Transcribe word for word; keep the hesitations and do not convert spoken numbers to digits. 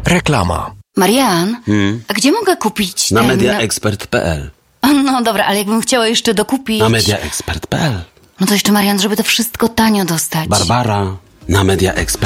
Reklama. Marian, Hmm? a gdzie mogę kupić Na ten... mediaexpert kropka p l. No dobra, ale jakbym chciała jeszcze dokupić... Na mediaexpert kropka p l. No to jeszcze, Marian, żeby to wszystko tanio dostać. Barbara, na mediaexpert.